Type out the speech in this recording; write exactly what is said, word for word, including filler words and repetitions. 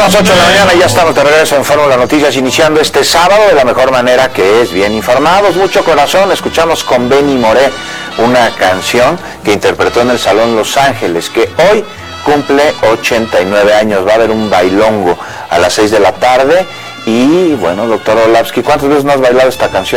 las ocho de la mañana, ya estamos de regreso en Fórmula Noticias, iniciando este sábado de la mejor manera, que es bien informados. Mucho corazón, escuchamos con Benny Moré una canción que interpretó en el Salón Los Ángeles, que hoy cumple ochenta y nueve años. Va a haber un bailongo a las seis de la tarde. Y bueno, doctor Orlovsky, ¿cuántas veces no has bailado esta canción?